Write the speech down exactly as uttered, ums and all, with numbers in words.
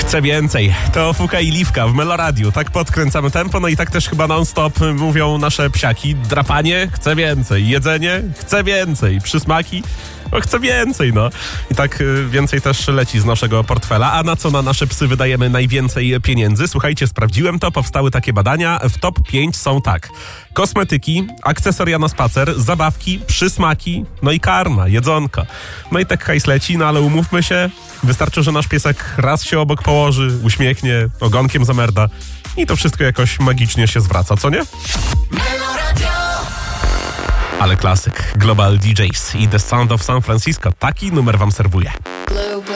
Chcę więcej. To Fuka i Liwka w Meloradiu. Tak podkręcamy tempo, no i tak też chyba non-stop mówią nasze psiaki. Drapanie, chcę więcej. Jedzenie, chcę więcej. Przysmaki, no chcę więcej, no. I tak y, więcej też leci z naszego portfela. A na co na nasze psy wydajemy najwięcej pieniędzy? Słuchajcie, sprawdziłem to, powstały takie badania. W top pięć są tak: kosmetyki, akcesoria na spacer, zabawki, przysmaki, no i karma, jedzonko. No i tak hajs leci, no ale umówmy się, wystarczy, że nasz piesek raz się obok położy, uśmiechnie, ogonkiem zamerda i to wszystko jakoś magicznie się zwraca, co nie? Ale klasyk. Global D Js i The Sound of San Francisco. Taki numer wam serwuję.